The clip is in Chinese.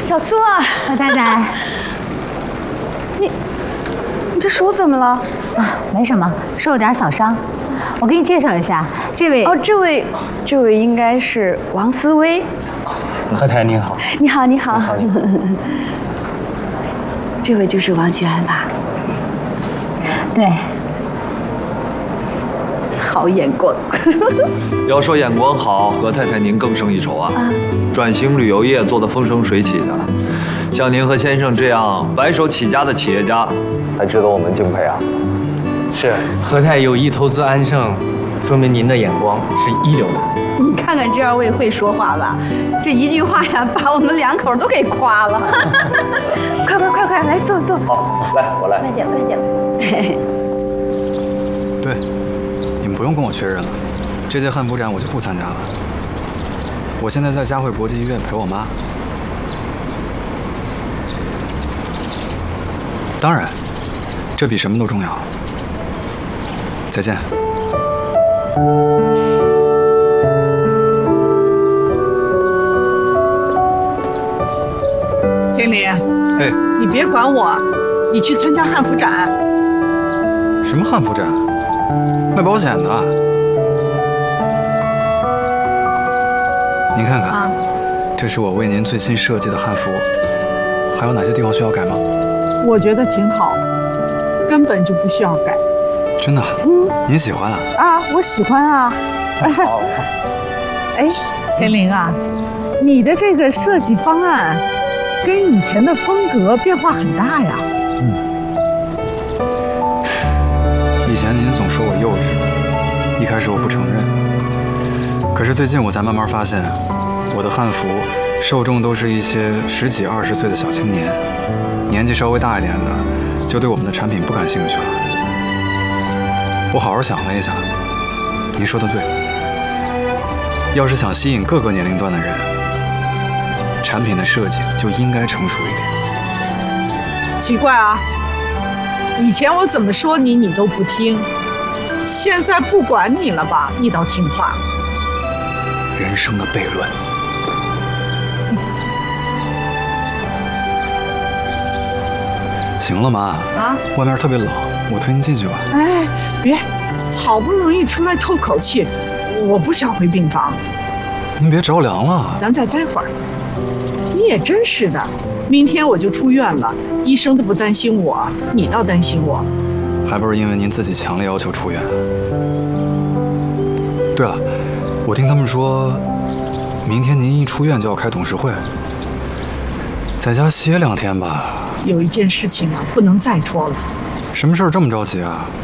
小苏啊， 老太太， 你这手怎么了？ 啊，没什么，受了点小伤。我给你介绍一下，这位哦，这位应该是王思薇。 何太您好。 你好，你好。 你好。 这位就是王全安吧？ 对。 好眼光。 要说眼光好，何太太您更胜一筹啊！转型旅游业做得风生水起的，像您和先生这样白手起家的企业家，才值得我们敬佩啊！ 是，何太有意投资安盛，说明您的眼光是一流的。 你看看这二位会说话吧，这一句话呀，把我们两口都给夸了。快，来坐。 好，来，我来。 慢点。 对，你们不用跟我确认了，这届汉服展我就不参加了。我现在在嘉汇国际医院陪我妈。当然，这比什么都重要。再见。 天林， 嘿， 你别管我，你去参加汉服展。 什么汉服展？卖保险的。您看看，这是我为您最新设计的汉服，还有哪些地方需要改吗？ 我觉得挺好，根本就不需要改。 真的？您喜欢啊？ 啊，我喜欢啊。 好。 哎，天林啊，你的这个设计方案跟以前的风格变化很大呀。 以前您总说我幼稚，一开始我不承认。可是最近我才慢慢发现，我的汉服受众都是一些10几20岁的小青年，年纪稍微大一点的就对我们的产品不感兴趣了。我好好想了一下，您说的对，要是想吸引各个年龄段的人，产品的设计就应该成熟一点。 奇怪啊，以前我怎么说你，你都不听，现在不管你了吧，你倒听话。 人生的悖论。行了，妈啊，外面特别冷，我推您进去吧。 哎，别，好不容易出来透口气，我不想回病房。 您别着凉了， 咱再待会儿。你也真是的，明天我就出院了，医生都不担心我，你倒担心我。 还不是因为您自己强烈要求出院。对了，我听他们说，明天您一出院就要开董事会，在家歇2天吧。 有一件事情啊，不能再拖了。 什么事儿这么着急啊？